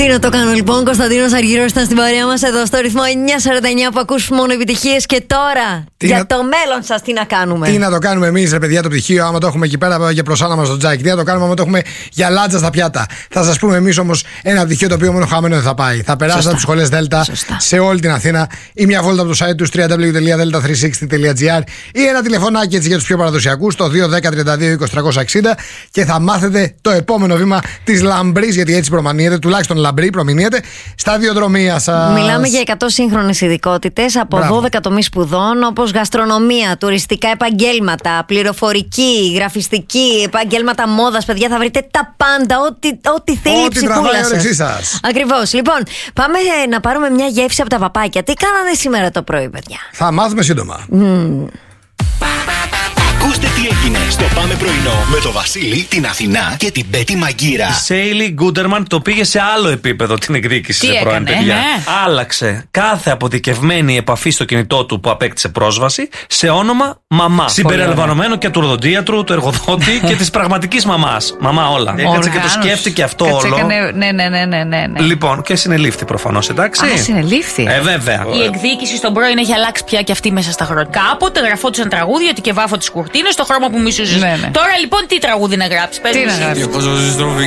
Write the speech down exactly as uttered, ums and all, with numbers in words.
Τι να το κάνω λοιπόν, Κωνσταντίνος Αργυρός ήταν στην παρέα μας εδώ στο ρυθμό εννιά σαράντα εννιά που ακούς μόνο επιτυχίες. Και τώρα, τι για να... το μέλλον σας τι να κάνουμε. Τι να το κάνουμε εμείς, ρε παιδιά, το πτυχίο, άμα το έχουμε εκεί πέρα για προσάνα μας στο τζάκι. Τι να το κάνουμε άμα το έχουμε για λάτζα στα πιάτα. Θα σας πούμε εμείς όμως ένα πτυχίο το οποίο μόνο χαμένο δεν θα πάει. Θα περάσετε από τις σχολές Δέλτα σε όλη την Αθήνα ή μια βόλτα από το site τους double-u double-u double-u τελεία delta τριακόσια εξήντα τελεία gr ή ένα τηλεφωνάκι έτσι για τους πιο παραδοσιακούς το δύο ένα μηδέν τριάντα δύο είκοσι τριακόσια εξήντα και θα μάθετε το επόμενο βήμα της λαμπρής, γιατί έτσι προμανίεται, τουλάχιστον λαμπρή προμηνύεται, σταδιοδρομία σας. Μιλάμε για εκατό σύγχρονες ειδικότητες από Μπράβο. δώδεκα τομείς σπουδών, όπως γαστρονομία, τουριστικά επαγγέλματα, πληροφορική, γραφιστική, επαγγέλματα μόδας. Παιδιά, θα βρείτε τα πάντα, ό,τι, ό,τι θέλει η ψυχούλα σας. Ακριβώς. Λοιπόν, πάμε να πάρουμε μια γεύση από τα παπάκια. Τι κάνανε σήμερα το πρωί, παιδιά? Θα μάθουμε σύντομα. Mm. Ακούστε τι έγινε στο Πάμε Πρωινό με το Βασίλη, την Αθηνά και την Πέτη Μαγκύρα. Η Σέιλι Γκούντερμαν το πήγε σε άλλο επίπεδο την εκδίκηση τι σε πρώην έκανε, παιδιά. Ναι. Άλλαξε κάθε αποθηκευμένη επαφή στο κινητό του που απέκτησε πρόσβαση σε όνομα μαμά. Συμπεριλαμβανομένου και του ορδοντίατρου, του εργοδότη και τη πραγματική μαμά. Μαμά όλα. Έκατσε και το σκέφτηκε αυτό Κάτσε, όλο. Έκανε... Ναι, ναι, ναι, ναι, ναι, ναι. Λοιπόν, και συνελήφθη προφανώς, εντάξει. Α, συνελήφθη. Ε, βέβαια. Η εκδίκηση στον πρώην έχει αλλάξει πια και αυτή μέσα στα χρόνια. Κάποτε γραφόντουσαν τραγούδια ότι και βάφω τις κουρτίνες στο χρώμα που μίσουζες. Ναι, ναι. Τώρα λοιπόν τι τραγούδι να γράψεις? Τι να γράψεις?